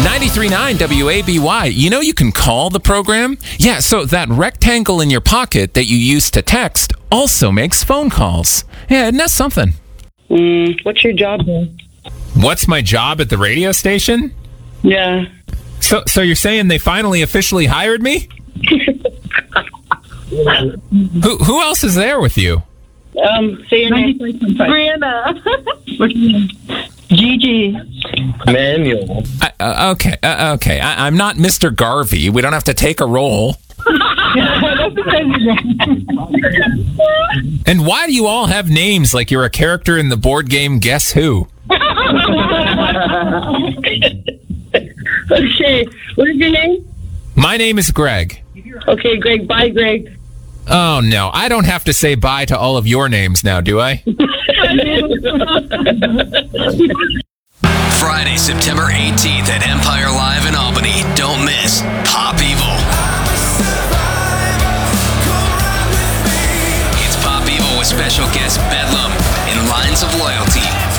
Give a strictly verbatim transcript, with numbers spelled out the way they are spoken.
ninety-three point nine W A B Y. You know you can call the program? Yeah, so that rectangle in your pocket that you use to text also makes phone calls. Yeah, isn't that something? Mm, what's your job then? What's my job at the radio station? Yeah. So so you're saying they finally officially hired me? who who else is there with you? Um, say your name. Brianna. What's your name? Gigi. Manuel. I, uh, okay, uh, okay. I, I'm not Mister Garvey. We don't have to take a roll. And why do you all have names like you're a character in the board game Guess Who? Okay, what is your name? My name is Greg. Okay, Greg. Bye, Greg. Oh, no. I don't have to say bye to all of your names now, do I? Friday, September eighteenth at Empire Live in Albany. Don't miss Pop Evil. It's Pop Evil with special guest Bedlam in Lines of Loyalty.